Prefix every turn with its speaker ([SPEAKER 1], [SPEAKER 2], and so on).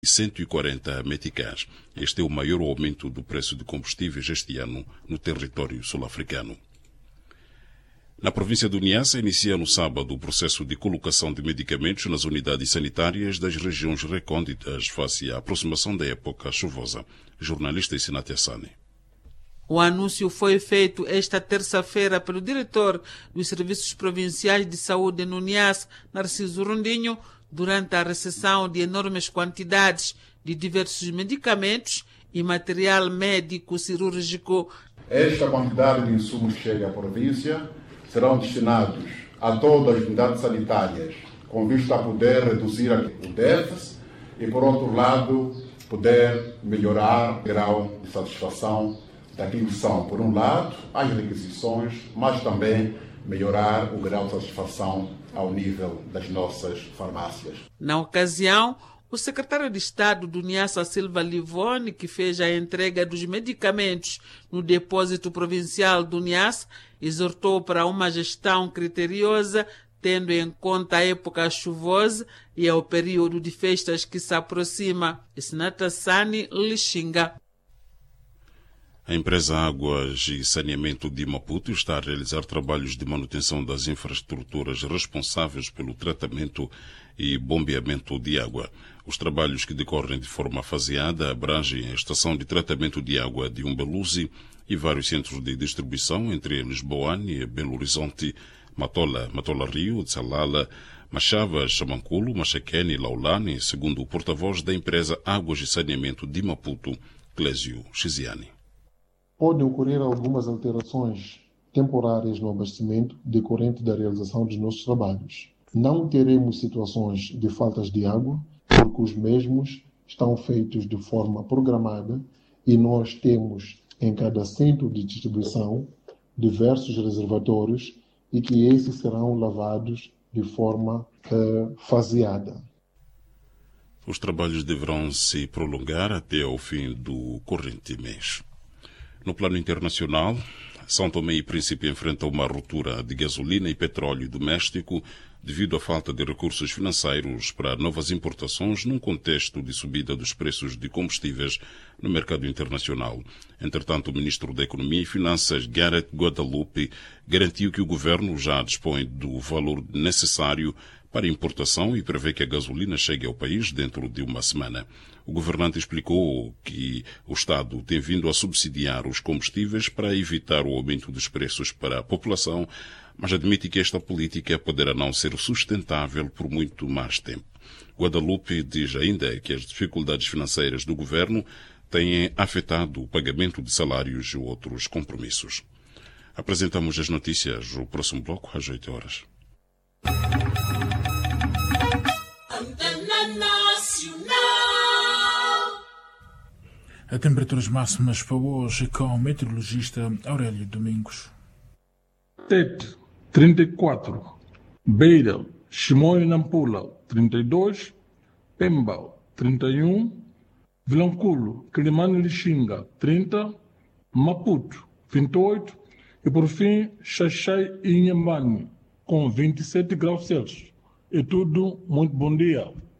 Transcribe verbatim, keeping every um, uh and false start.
[SPEAKER 1] cento e quarenta meticais. Este é o maior aumento do preço de combustíveis este ano no território sul-africano. Na província do Niassa, inicia no sábado o processo de colocação de medicamentos nas unidades sanitárias das regiões recônditas face à aproximação da época chuvosa. Jornalista Isinatia Sane.
[SPEAKER 2] O anúncio foi feito esta terça-feira pelo diretor dos Serviços Provinciais de Saúde no Niassa, Narciso Rondinho, durante a recepção de enormes quantidades de diversos medicamentos e material médico-cirúrgico.
[SPEAKER 3] Esta quantidade de insumos que chega à província serão destinados a todas as unidades sanitárias, com vista a poder reduzir o déficit e, por outro lado, poder melhorar o grau de satisfação daquilo que são, por um lado, as requisições, mas também melhorar o grau de satisfação ao nível das nossas farmácias.
[SPEAKER 2] Na ocasião, o secretário de Estado do Niassa, Silva Livone, que fez a entrega dos medicamentos no depósito provincial do Niassa, exortou para uma gestão criteriosa, tendo em conta a época chuvosa e ao período de festas que se aproxima. Isinatia Sane, Lixinga.
[SPEAKER 1] A empresa Águas e Saneamento de Maputo está a realizar trabalhos de manutenção das infraestruturas responsáveis pelo tratamento e bombeamento de água. Os trabalhos, que decorrem de forma faseada, abrangem a estação de tratamento de água de Umbeluzi e vários centros de distribuição, entre eles Boane, Belo Horizonte, Matola, Matola Rio, Tsalala, Machava, Chamanculo, Machaquene e Laulane, segundo o porta-voz da empresa Águas e Saneamento de Maputo, Clésio Chiziani.
[SPEAKER 4] Podem ocorrer algumas alterações temporárias no abastecimento decorrente da realização dos nossos trabalhos. Não teremos situações de faltas de água, porque os mesmos estão feitos de forma programada e nós temos em cada centro de distribuição diversos reservatórios e que esses serão lavados de forma uh, faseada.
[SPEAKER 1] Os trabalhos deverão se prolongar até ao fim do corrente mês. No plano internacional, São Tomé e Príncipe enfrenta uma ruptura de gasolina e petróleo doméstico devido à falta de recursos financeiros para novas importações num contexto de subida dos preços de combustíveis no mercado internacional. Entretanto, o ministro da Economia e Finanças, Gareth Guadalupe, garantiu que o governo já dispõe do valor necessário para importação e prevê que a gasolina chegue ao país dentro de uma semana. O governante explicou que o Estado tem vindo a subsidiar os combustíveis para evitar o aumento dos preços para a população, mas admite que esta política poderá não ser sustentável por muito mais tempo. Guadalupe diz ainda que as dificuldades financeiras do governo têm afetado o pagamento de salários e outros compromissos. Apresentamos as notícias no próximo bloco às oito horas.
[SPEAKER 5] A temperaturas máximas para hoje com o meteorologista Aurélio Domingos.
[SPEAKER 6] Tete, trinta e quatro. Beira, Chimoio e Nampula, trinta e dois. Pemba, trinta e um. Vilanculo, Quilimane e Lixinga, trinta. Maputo, vinte e oito. E por fim, Xaxai e Inhambane, com vinte e sete graus Celsius. É tudo, muito bom dia.